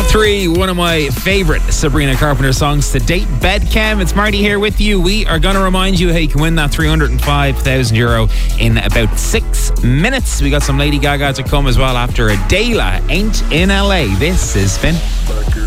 3, one of my favourite Sabrina Carpenter songs to date, Bedchem. It's Marty here with you. We are going to remind you how you can win that €305,000 in about 6 minutes. We got some Lady Gaga to come as well after Adela Ain't in LA. This is Finn.